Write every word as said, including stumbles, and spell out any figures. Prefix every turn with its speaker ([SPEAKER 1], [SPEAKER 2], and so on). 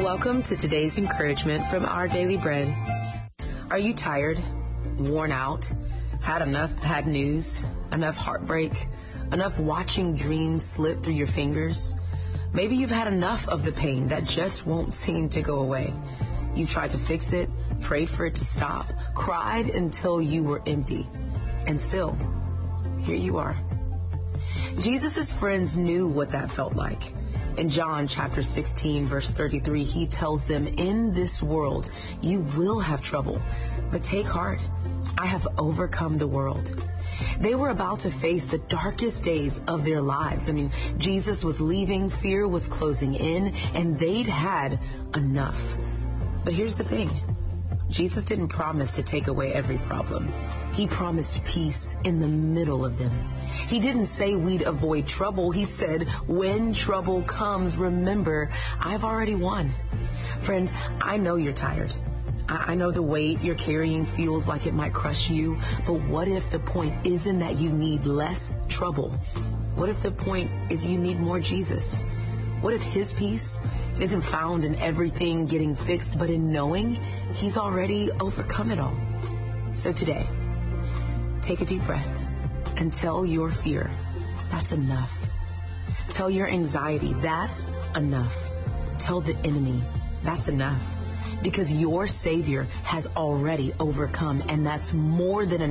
[SPEAKER 1] Welcome to today's encouragement from Our Daily Bread. Are you tired, worn out, had enough bad news, enough heartbreak, enough watching dreams slip through your fingers? Maybe you've had enough of the pain that just won't seem to go away. You tried to fix it, prayed for it to stop, cried until you were empty. And still, here you are. Jesus' friends knew what that felt like. In John chapter sixteen, verse thirty-three, he tells them, "In this world, you will have trouble, but take heart. I have overcome the world." They were about to face the darkest days of their lives. I mean, Jesus was leaving, fear was closing in, and they'd had enough. But here's the thing. Jesus didn't promise to take away every problem. He promised peace in the middle of them. He didn't say we'd avoid trouble. He said, when trouble comes, remember, I've already won. Friend, I know you're tired. I know the weight you're carrying feels like it might crush you, but what if the point isn't that you need less trouble? What if the point is you need more Jesus? What if his peace isn't found in everything getting fixed, but in knowing he's already overcome it all? So today, take a deep breath and tell your fear, that's enough. Tell your anxiety, that's enough. Tell the enemy, that's enough. Because your Savior has already overcome, and that's more than enough.